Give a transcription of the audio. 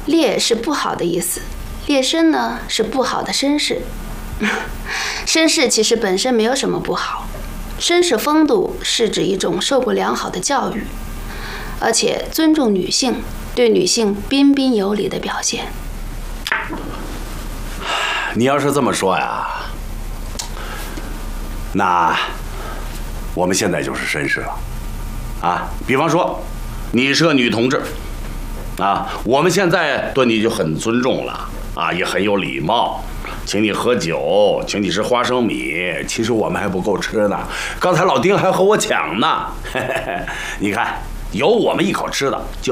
劣是不好的意思，劣绅呢是不好的绅士。绅士其实本身没有什么不好，绅士风度是指一种受过良好的教育，而且尊重女性，对女性彬彬有礼的表现。 你要是这么说呀，那我们现在就是绅士了，啊，比方说你是个女同志，啊，我们现在对你就很尊重了，啊，也很有礼貌。请你喝酒，请你吃花生米，其实我们还不够吃呢。刚才老丁还和我抢呢，你看有我们一口吃的，就